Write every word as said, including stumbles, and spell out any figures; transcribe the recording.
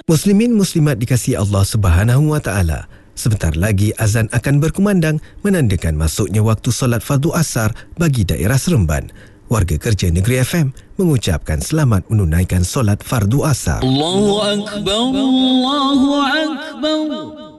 Muslimin muslimat dikasihi Allah Subhanahu wa taala. Sebentar lagi azan akan berkumandang menandakan masuknya waktu solat fardu asar bagi daerah Seremban. Warga kerja Negeri F M mengucapkan selamat menunaikan solat fardu asar. Allahu akbar, Allahu akbar.